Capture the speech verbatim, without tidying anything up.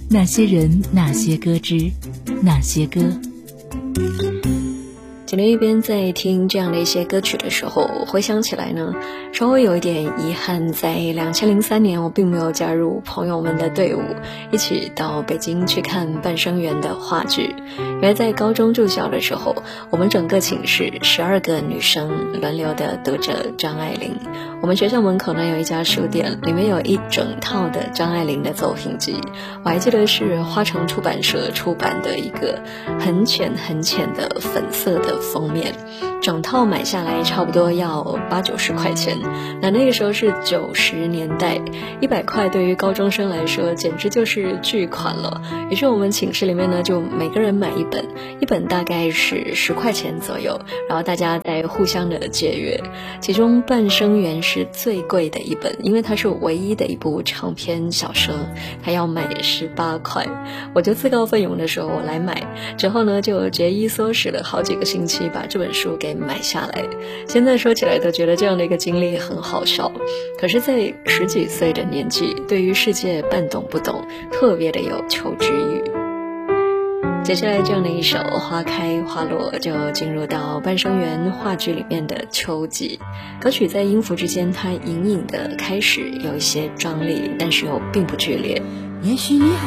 那些人，那些歌之那些歌。 今天一边在听这样的一些歌曲的时候，回想起来呢，稍微有一点遗憾，在两千零三年我并没有加入朋友们的队伍，一起到北京去看《半生缘》的话剧。因为在高中住校的时候，我们整个寝室十二个女生轮流的读着张爱玲。我们学校门口呢有一家书店，里面有一整套的张爱玲的作品集，我还记得是花城出版社出版的一个很浅很浅的粉色的封面，整套买下来差不多要八九十块钱。那那个时候是九十年代，一百块对于高中生来说简直就是巨款了。于是我们寝室里面呢就每个人买一本，一本大概是十块钱左右，然后大家再互相的借阅。其中《半生缘》是最贵的一本，因为它是唯一的一部长篇小说，它要卖十八块。我就自告奋勇的说我来买，之后呢就节衣缩食了好几个星期把这本书给买下来。现在说起来都觉得这样的一个经历很好笑，可是在十几岁的年纪，对于世界半懂不懂，特别的有求知欲。接下来这样的一首花开花落，就进入到《半生缘》话剧里面的秋季。歌曲在音符之间它隐隐的开始有一些张力，但是又并不剧烈。 也许你